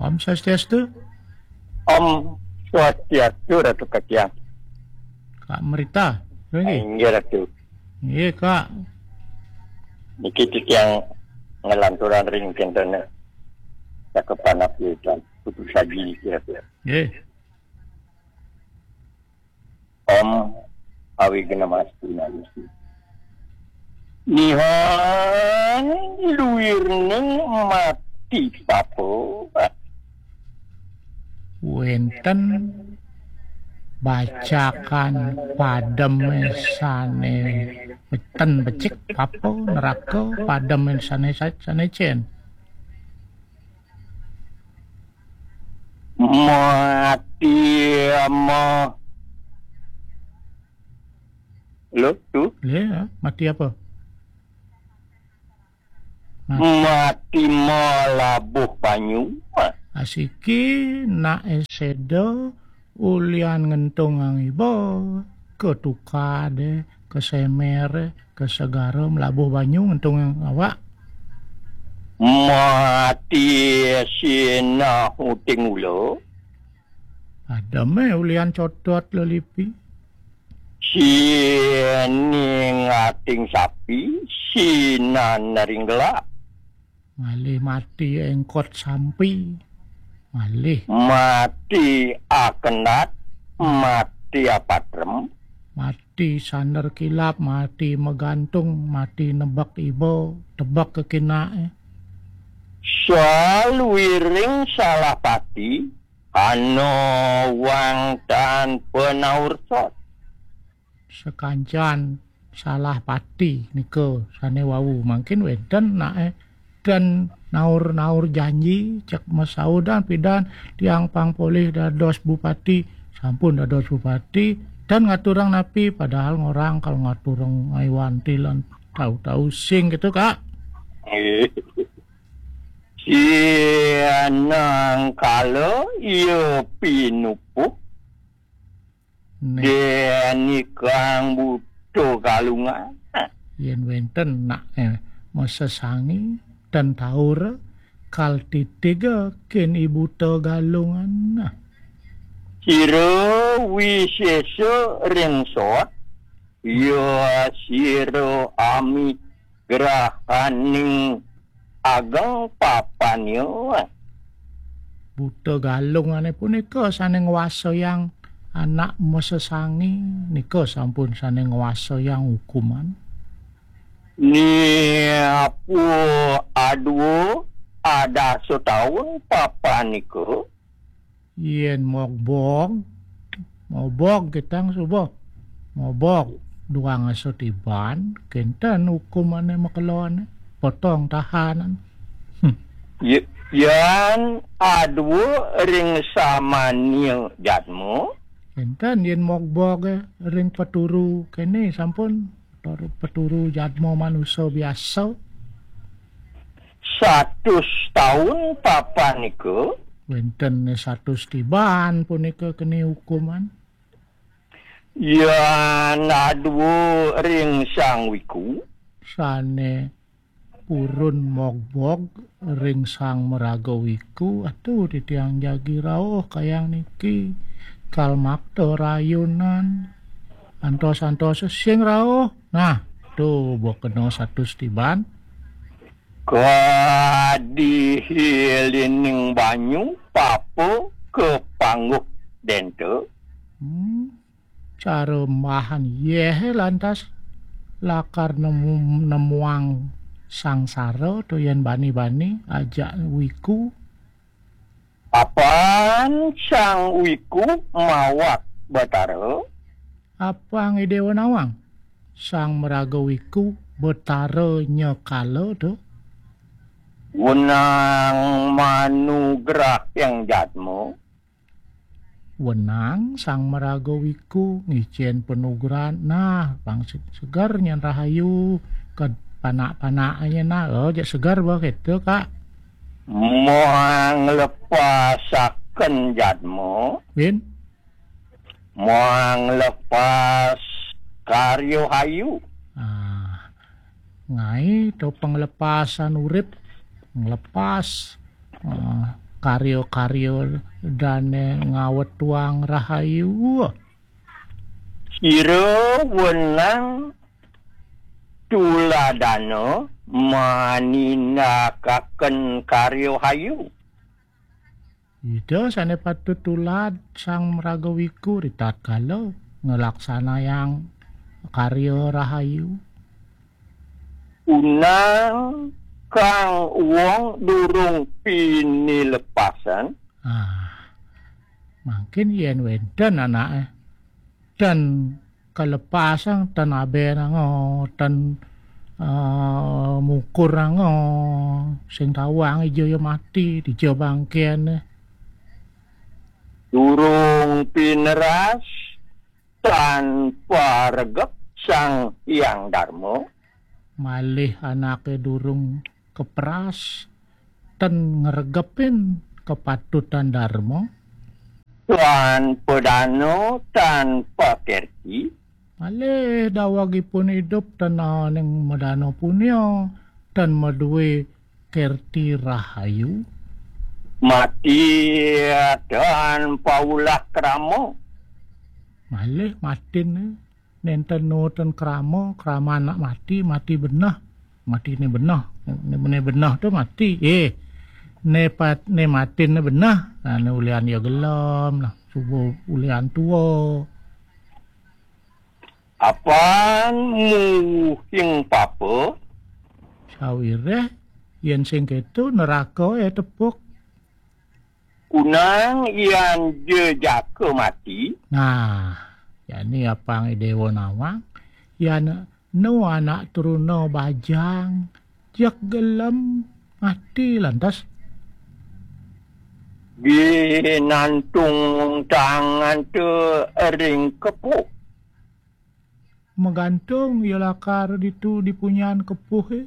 Om Swastiastu. Om Swastiastu Ratu Kakiang. Kak Merita. Lagi. Inggih Ratu. Iya Kak. Niki yang ngelanturan ring kentena. Cakepan api dan putus saji kira-kira. Iya. Om awi gena mastina Gusti. Nihon luirning mati papo. Wenten bacakan padem sane beten becik papo neraka padem sane cen. Mati ama. Lo tu? Ya, mati apa? Mati malabuh banyu. Asiki nak esedo ulian ngentung ang ibo ke tukade ke semere ke segara melabuh banyu ngentung ang awak. Mati sina huting ulo. Ada me ulian codot lelipi. Sini ngating sapi, sina naring gelap. Malih mati engkot sampi. Malih. Mati akenat, mati apatrem. Mati sander kilap, mati megantung, mati nebak ibo, tebak kekinae. Soal wiring salah pati, ano wang dan penaur sot. Sekancan salah pati niko sane wawu mungkin weden nae dan naur janji cek masaudan pidan tiang pangpolih dados bupati sampun dados bupati dan ngaturang napi padahal ngorang kalau ngaturang aiwanti lan tahu-tahu sing gitu Kak. Sianang kalau iyo pinupu deni kang butuh kalungan yen wenten nak masesangi dan taur kal titiga ken ibu to galungan siro wiseso rengsot yo siro ami gerahaning ageng papanyo buta galungane punika saning wasayang anak masesangi nika sampun saning wasayang hukuman ni apu aduh ada setahun papa niko yen mobog kitang subuh mobog duang asotiban kenten hukumane makelawan potong tahanan yan aduh ring samanyo jatmu kenten yen mogbog ring peturu kene sampun peturu jadmo manusia biasa 100 tahun papa niku wenten 100 tiban punika kene hukuman ya nadu ring sang wiku sane purun mogbog ring sang meraga wiku atuh ditiang jagi rawuh kayang niki kalmakto rayunan antos-antos sing rawuh nah tuh bokeno 100 tiban kadi hilining banyu papo ke pangguk dente cara mahan yeh lantas lakar nemuang sangsara to yen bani-bani ajak wiku apaan sang wiku mawak batara apa ngide wenawang sang meraga wiku betara nyekala to wenang manugrah yang jatmu wenang sang meraga wiku ngicen penugrahan nah bangsit segar nyan rahayu ke panak-panaknya nah jak segar bah gitu Kak moang lepasaken jatmu Win moang lepas karyo hayu ngai to penglepasan urip ngelepas karyo-karyo dan ngawet tuang rahayu. Sira wenang tuladana maninakaken karya hayu. Ida sane patut tulad sang Mragawiku ritat kala ngelaksana yang karya rahayu. Unang kang wong durung pinilepasan. Mungkin yen weden anake dan kelepasan tan abe nango tan mukur nango sing tawang ijo yo mati di bangkian. Durung pineras tanpa regep sang Hyang Darma. Malih anake durung kepras dan ngeregepin kepatutan Darma. Tuan pedano tanpa kerti. Malih dawagipun hidup dan ning medano punya dan meduwe kerti rahayu. Mati dan paulah kramo. Malih matin nenten noten krama anak mati benah. Mati ni benah. Ne benah tu mati. Ne matin ne benah. Ne ulian ya gelam lah. Subuh ulian tua. Apaan muhing papa? Sawire yen sing ketu neraka tepuk. Unang yang jejaka mati. Nah, yani apang dewa nawang yan no anak turuno bajang jak gelem mati lantas Ginantung tangan tu ring kepuk. menggantung ya lakar ditu dipunyaan kepuh.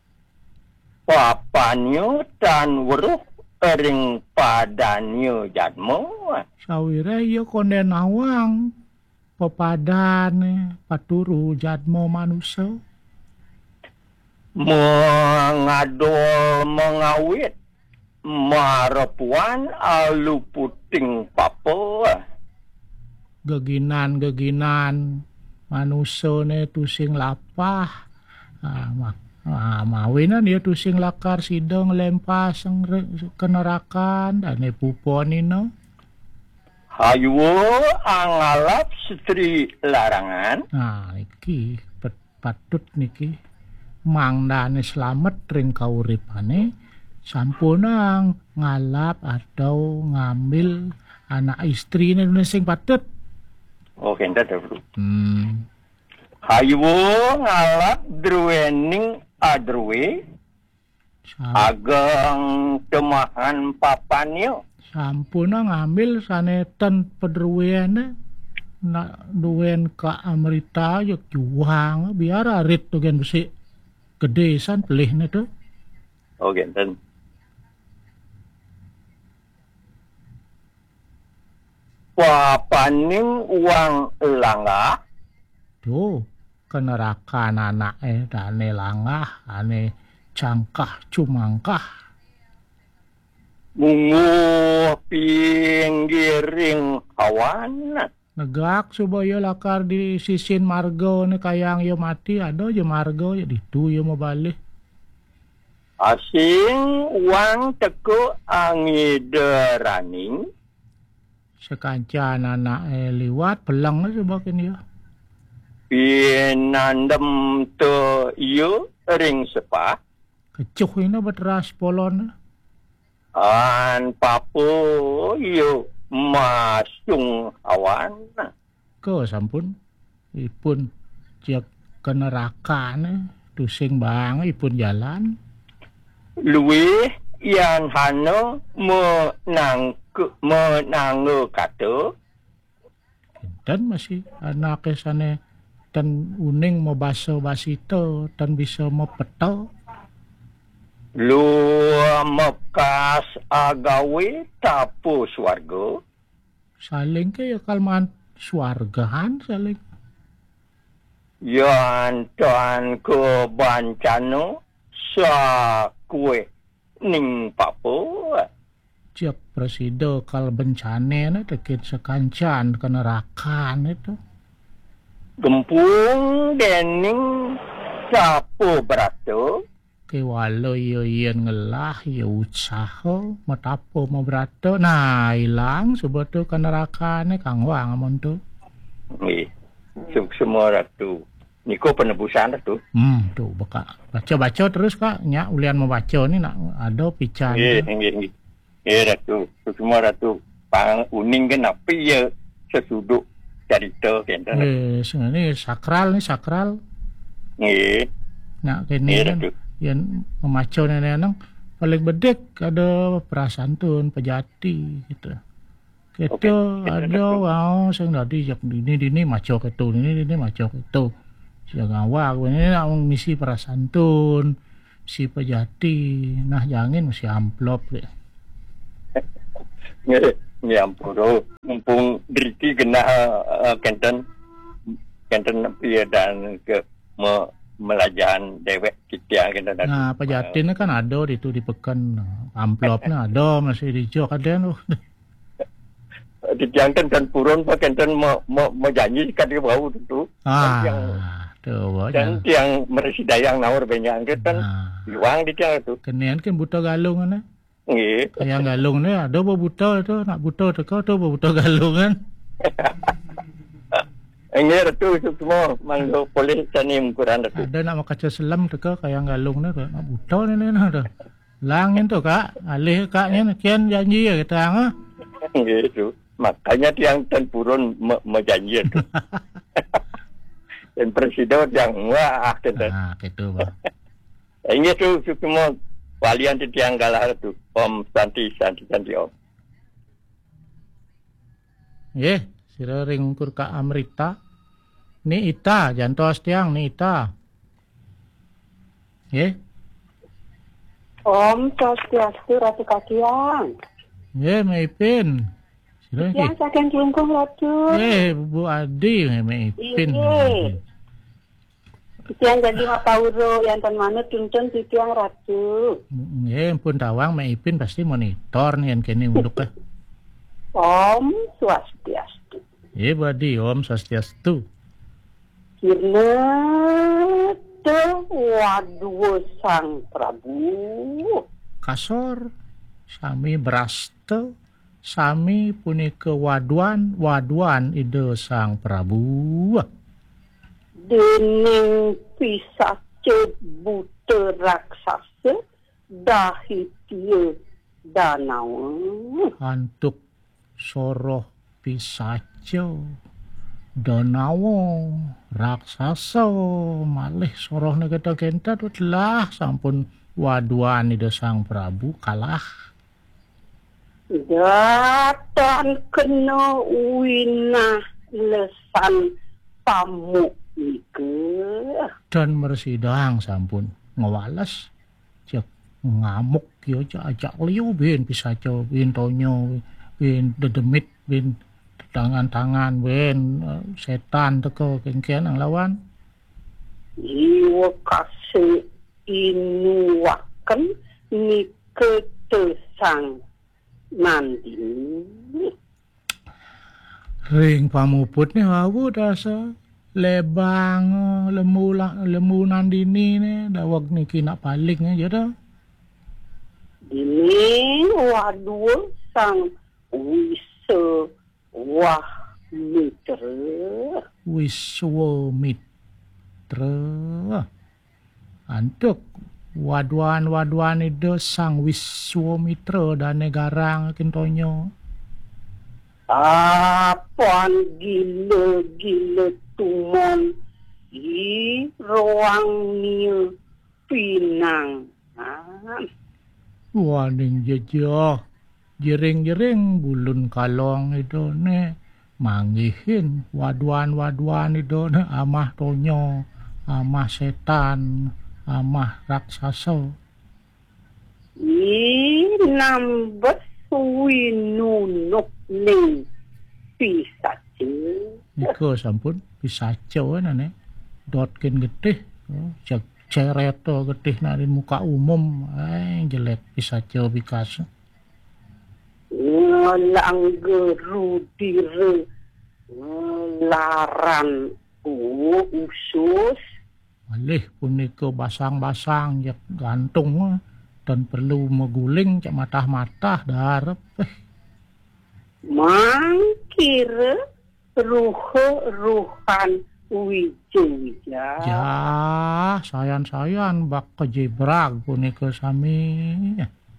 Papanyo tan weruh ring padanyo jadmo. Sawire ya konde nawang pepadan paturu jadmo manusia. Mengadol mengawit marapuan alu puting papa. Geginan manusia ne tusing lapah. Mawinan dia tusing lakar sidong lempas ke nerakan dan pupon ini. Hayu angalap setri larangan. Nah, niki patut niki mangdane selamat ring kauripane sampunang ngalap atau ngambil anak istri ini sing patut. Oh, kenda dulu. Hayu ngalap druwening adruwe ageng temahan papanyo. Sampuna ngambil sanetan pedruweane na duwen ka Amrita yuk juang biar arit tu gen besi gede san pelihne tu. Oh, genten. Papaning uang langah. Tu kenerakan anak dane langah ane cangkah cumangkah. Mungu pinggiring awan. Negak supaya lakar di sisin margo ni kayang yo mati ada je margo ya ditu yo mau balik. Asing uang teku angideraning. Sekancan anak liwat pelang sebagian ya. Pinandem tu yu ring sepah. Kecuh ini beteras polon. An papu yu masung awan. Ke sampun ipun cek ke neraka tusing bang ipun jalan. Luwih yang hano menang kata. Dan masih anak sana dan uning mau baso basito dan bisa mau peto. Lu mekas agawe tapu swarga. Saling ke ya kalman swargahan saling. Yan tuan ke bancano sa kue ning papu. cek presiden kal bencana ne deket sekancan ke nerakan itu. Gempung dening sapo berato. Ke walau iya ngelah ya usaha matapo mau berato nah hilang sebetulnya ke nerakan kang wang amon tu. Nggih. Semua ratu. Niko penebusan tu. Tuh baca terus Kak, nya ulian membaca ni nak ada pican. Nggih. Ratu. Semua ratu. Pang uning kan apa ya sesuduk cerita kenten. Ini sakral. Nggih. Nak kene yang membaca nenek paling bedek ada perasaan tun pejati gitu. Kita ada wow sing tadi jak dini maco ketu ini maco ketu. Siang awak ini nak misi perasaan tun si pejati nah jangan mesti amplop deh. Nggih ampun mumpung driti kena kenten piye dan ke melajahan dewek kita kenten. Nah pejati ni kan ada itu dipekan amplopnya ada masih dijok ada tu. Dijangkan dan purun pak kenten mau janji kan dia bau tentu. Dan yang meresidayang nawar banyak kan uang dia tu. Kenian kan buta galung kan. Nggih. Kayak galung ni ada buta tu nak buta teko tu buta galung kan. Nggih tu semua manggo polis sani ukuran tu. Ada nak makaca selam teko kayak galung ni nak buta ni tu. Langin tu Kak, alih Kaknya kian janji ya kita ah. Nggih tu. Makanya tiang dan purun menjanji tu. Dan presiden yang wah kata. Gitu Pak. Ini tu semua walian di tiang galah tu. Om Santi Om. Sira ring ukur Kak Amrita. Ni Ita, jantos tiang ni Ita. Om Swastiastu Ratu Kakiang. Maipin. Yang saking kelungkung Ratu. Bu Adi Maipin. Yang jadi mapauro yang tan manut tuntun titiang Ratu. Pun tawang Maipin pasti monitor nih yang kini unduk ke. Om Swastiastu. Bu Adi Om Swastiastu. Kirna waduh Sang Prabu. Kasor sami berasta sami punika waduan ide Sang Prabu. Dening pisace buta raksasa dahitie danau. Antuk soroh pisace danau raksasa malih soroh negara kenta telah sampun waduan ide Sang Prabu kalah. Datan kena winah lesan pamuk ike. Dan mersidang sampun ngawales cek ngamuk yo ajak liu bin pisaca bin tonyo bin dedemit bin tangan bin setan teko kengken ang lawan. Iwa kasih inuwaken ni ketesang Nandini. Ring pamuput ni hawu dasa lebang lemu Nandini ni dawag ni kina paling aja dah. Ini waduh Sang Wiswamitra. Antuk waduan itu Sang Wiswamitra dan negarang kintonyo. Apaan gila tumon di ruang ni pinang. Waning jejah jering bulun kalong itu ne manggihin waduan itu ne amah tonyo amah setan amah raksasa. Nambet winunuk ning pisace. Niko sampun pisace ne dotkin getih cek cereto getih na di muka umum jelek pisace bikas. melanggeru diri larang usus. Malih punika basang-basang jak gantung dan perlu meguling cak matah-matah darep. Mangkira ruhan wija. Ya, sayan-sayan bak kejebrag punika sami.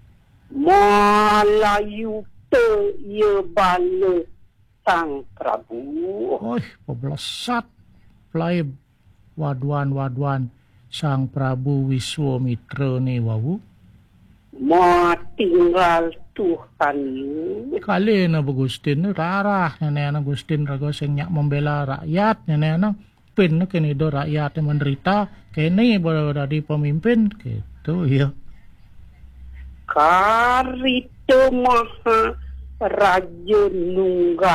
Malayu te ye bala Sang Prabu. Oi, peblesat play waduan-waduan Sang Prabu Wiswamitra ni wau. Ma tinggal Tuhan you. Kali na Gustin rarah nenek Gustin raga sing nyak membela rakyat nenek pin kini do rakyat yang menderita kini boleh jadi pemimpin gitu ya. Karito Maha Raja Nunggal.